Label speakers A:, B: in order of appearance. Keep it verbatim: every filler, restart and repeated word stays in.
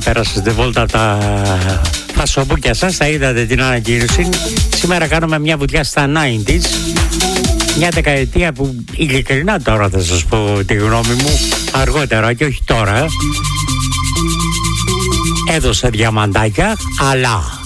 A: πέρασατε βόλτα από τα φασομπούκια σας, θα είδατε την ανακοίνωση. Σήμερα κάνουμε μια βουτιά στα ενενήντα. Μια δεκαετία που ειλικρινά τώρα θα σας πω τη γνώμη μου, αργότερα και όχι τώρα, έδωσε διαμαντάκια, αλλά